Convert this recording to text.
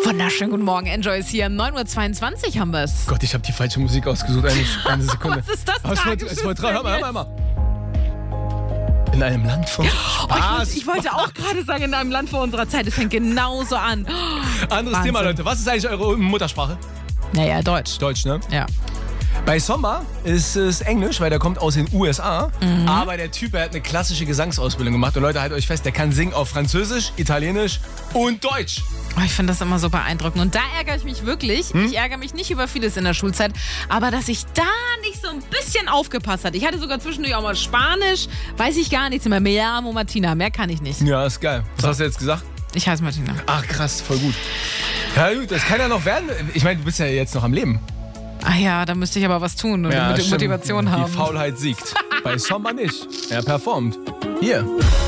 Wunderschönen guten Morgen, Enjoy ist hier. 9:22 Uhr haben wir es. Gott, ich habe die falsche Musik ausgesucht. Eine Sekunde. Was ist das? Es wollte hör mal. In einem Land von Spaß. Ich wollte auch gerade sagen, in einem Land vor unserer Zeit. Es fängt genauso an. Anderes Wahnsinn. Thema, Leute. Was ist eigentlich eure Muttersprache? Naja, Deutsch. Deutsch, ne? Ja. Bei Sommer ist es Englisch, weil der kommt aus den USA. Aber der Typ, der hat eine klassische Gesangsausbildung gemacht. Und Leute, haltet euch fest, der kann singen auf Französisch, Italienisch und Deutsch. Oh, ich finde das immer so beeindruckend. Und da ärgere ich mich wirklich. Ich ärgere mich nicht über vieles in der Schulzeit. Aber dass ich da nicht so ein bisschen aufgepasst habe. Ich hatte sogar zwischendurch auch mal Spanisch. Weiß ich gar nichts mehr. Me llamo Martina. Mehr kann ich nicht. Ja, ist geil. Was hast du jetzt gesagt? Ich heiße Martina. Ach krass, voll gut. Ja gut, das kann ja noch werden. Ich meine, du bist ja jetzt noch am Leben. Ach ja, da müsste ich aber was tun und Ja, mit stimmt. Motivation haben. Die Faulheit siegt. Bei Sommer nicht. Er performt. Hier.